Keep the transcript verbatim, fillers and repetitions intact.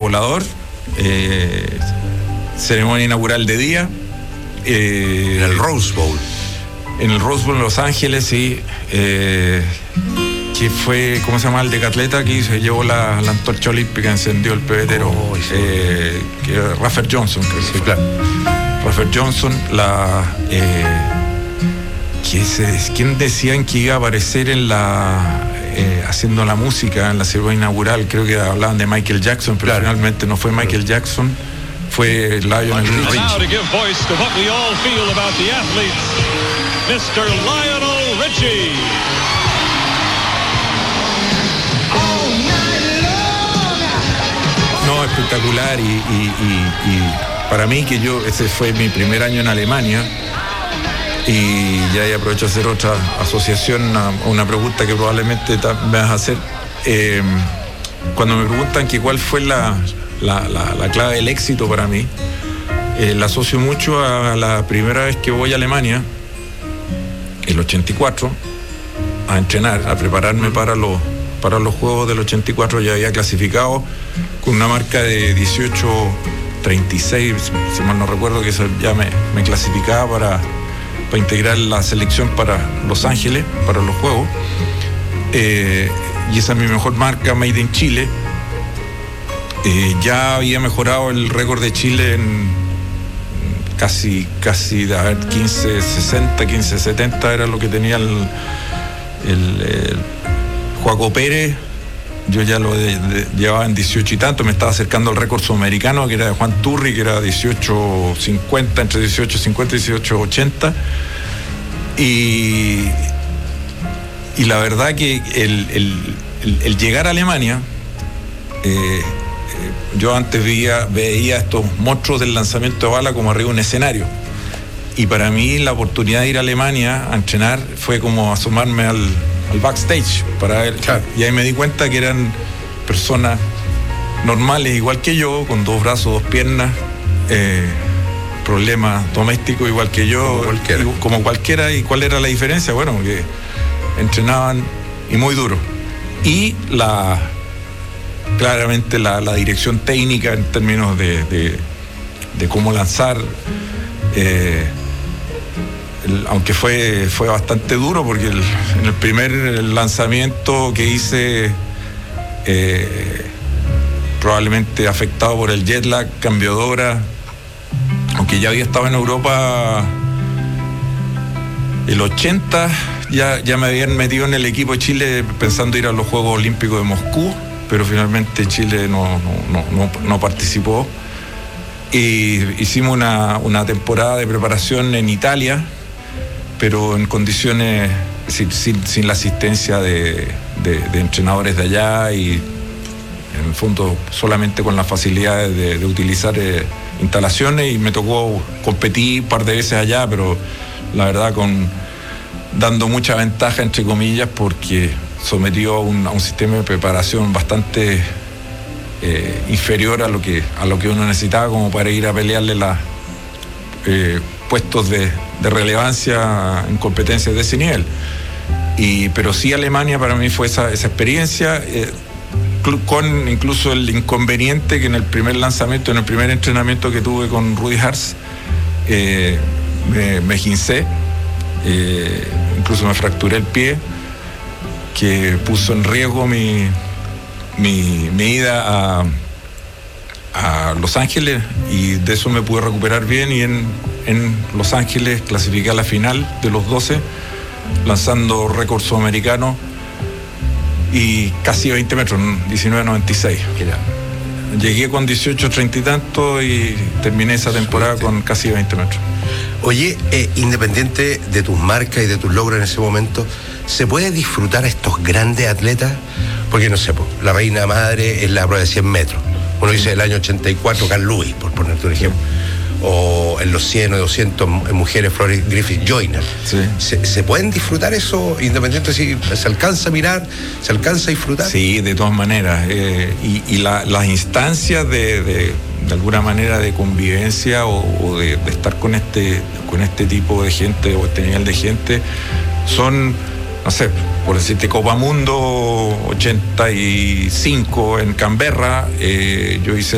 volador, eh, ceremonia inaugural de día. Eh, en el Rose Bowl. En el Rose Bowl en Los Ángeles, sí. Eh, que fue, ¿cómo se llama? El decatleta que se llevó la, la antorcha olímpica, encendió el pebetero. Oh, sí. eh, que Raffer Johnson, creo sí, que claro. Raffer Johnson, la. Eh, ¿quién, se, ¿Quién decían que iba a aparecer en la. Eh, haciendo la música en la ceremonia inaugural? Creo que hablaban de Michael Jackson, pero claro, finalmente no fue Michael Jackson, fue Lionel Richie. mister Lionel Richie. No, espectacular y, y, y, y para mí, que yo, ese fue mi primer año en Alemania, y ya ahí aprovecho a hacer otra asociación, una, una pregunta que probablemente me vas a hacer. Eh, cuando me preguntan que cuál fue la, la, la, la clave del éxito para mí, eh, la asocio mucho a la primera vez que voy a Alemania, el ochenta y cuatro, a entrenar, a prepararme para los, para los Juegos del ochenta y cuatro. Ya había clasificado con una marca de dieciocho treinta y seis, si mal no recuerdo, que eso ya me, me clasificaba para... para integrar la selección para Los Ángeles, para los Juegos. Eh, y esa es mi mejor marca, Made in Chile. Eh, ya había mejorado el récord de Chile en casi, casi de, a ver, quince sesenta, quince setenta era lo que tenía el, el, el Joaco Pérez. Yo ya lo de, de, llevaba en dieciocho y tanto, me estaba acercando al récord sudamericano, que era de Juan Turri, que era dieciocho cincuenta, entre dieciocho cincuenta y dieciocho ochenta. Y, y la verdad que el, el, el, el llegar a Alemania, eh, yo antes veía, veía estos monstruos del lanzamiento de bala como arriba de un escenario. Y para mí la oportunidad de ir a Alemania a entrenar fue como asomarme al, al backstage para ver. Claro. Y ahí me di cuenta que eran personas normales, igual que yo, con dos brazos, dos piernas, eh, problemas domésticos igual que yo, como cualquiera. Y, como cualquiera. ¿Y cuál era la diferencia? Bueno, que entrenaban y muy duro. Y la claramente la, la dirección técnica en términos de, de, de cómo lanzar, eh, el, aunque fue, fue bastante duro, porque el, en el primer lanzamiento que hice, eh, probablemente afectado por el jet lag, cambio de hora, aunque ya había estado en Europa el ochenta, ya, ya me habían metido en el equipo de Chile pensando ir a los Juegos Olímpicos de Moscú, pero finalmente Chile no, no, no, no participó. Y hicimos una, una temporada de preparación en Italia, pero en condiciones sin, sin, sin la asistencia de, de, de entrenadores de allá, y en el fondo solamente con las facilidades de, de utilizar eh, instalaciones, y me tocó competir un par de veces allá, pero la verdad con dando mucha ventaja, entre comillas, porque sometió a un, a un sistema de preparación bastante eh, inferior a lo que a lo que uno necesitaba como para ir a pelearle los eh, puestos de, de relevancia en competencias de ese nivel. Y pero sí, Alemania para mí fue esa, esa experiencia, eh, con incluso el inconveniente que en el primer lanzamiento, en el primer entrenamiento que tuve con Rudy Hartz, eh, me, me gincé, eh, incluso me fracturé el pie, que puso en riesgo mi, mi, mi ida a, a Los Ángeles, y de eso me pude recuperar bien, y en, en Los Ángeles clasifiqué a la final de los doce, lanzando récord sudamericano y casi veinte metros, diecinueve noventa y seis. Llegué con dieciocho treinta y tanto y terminé esa temporada Suerte. con casi veinte metros. Oye, eh, independiente de tus marcas y de tus logros en ese momento, ¿se puede disfrutar a estos grandes atletas? Porque no sé, la reina madre es la prueba de cien metros. Uno dice el año ochenta y cuatro, Carl Lewis, por ponerte un ejemplo. O en los cien o doscientos mujeres, Florence Griffith Joyner. Sí. ¿Se, ¿Se pueden disfrutar eso, independiente si se alcanza a mirar, se alcanza a disfrutar? Sí, de todas maneras. Eh, y y la, las instancias de, de, de alguna manera de convivencia o, o de, de estar con este, con este tipo de gente o este nivel de gente son, no sé, por decirte, Copa Mundo ochenta y cinco en Canberra, eh, yo hice